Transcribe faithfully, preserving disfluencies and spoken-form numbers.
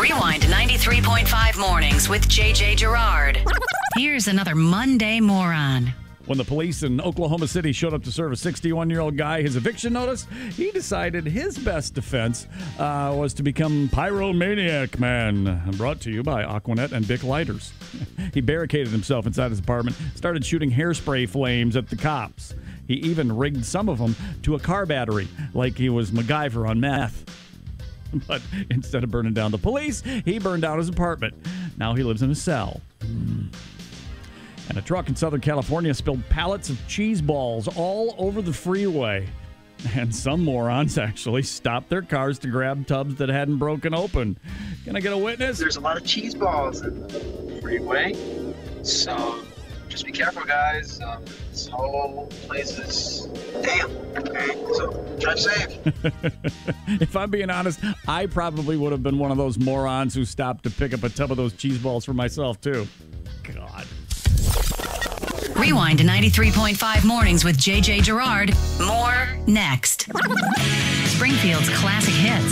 Rewind ninety-three point five mornings with J J Gerard. Here's another Monday moron. When the police in Oklahoma City showed up to serve a sixty-one-year-old guy his eviction notice, he decided his best defense uh, was to become Pyromaniac Man. Brought to you by Aquanet and Bic Lighters. He barricaded himself inside his apartment, started shooting hairspray flames at the cops. He even rigged some of them to a car battery, like he was MacGyver on meth. But instead of burning down the police, he burned down his apartment. Now he lives in a cell. Mm. And a truck in Southern California spilled pallets of cheese balls all over the freeway. And some morons actually stopped their cars to grab tubs that hadn't broken open. Can I get a witness? There's a lot of cheese balls in the freeway, so just be careful, guys. Um, this whole place is damn. Okay, so drive safe. If I'm being honest, I probably would have been one of those morons who stopped to pick up a tub of those cheese balls for myself, too. God. Rewind to ninety-three point five mornings with J J Gerard. More next. Springfield's classic hits.